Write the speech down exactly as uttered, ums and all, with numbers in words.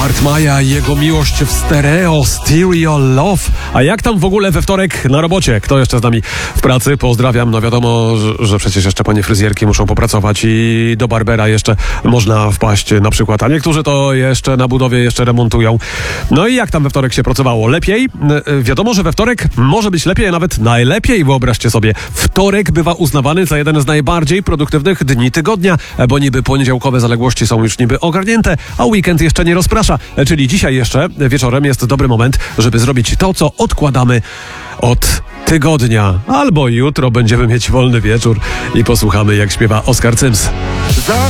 Bart Maja i jego miłość w stereo, Stereo Love. A jak tam w ogóle we wtorek na robocie? Kto jeszcze z nami w pracy? Pozdrawiam. No wiadomo, że, że przecież jeszcze panie fryzjerki muszą popracować i do barbera jeszcze można wpaść na przykład. A niektórzy to jeszcze na budowie jeszcze remontują. No i jak tam we wtorek się pracowało? Lepiej? Wiadomo, że we wtorek może być lepiej, a nawet najlepiej. Wyobraźcie sobie. Wtorek bywa uznawany za jeden z najbardziej produktywnych dni tygodnia, bo niby poniedziałkowe zaległości są już niby ogarnięte, a weekend jeszcze nie rozprasza. Czyli dzisiaj jeszcze wieczorem jest dobry moment, żeby zrobić to, co odkładamy od tygodnia. Albo jutro będziemy mieć wolny wieczór i posłuchamy, jak śpiewa Oskar Cyms. Za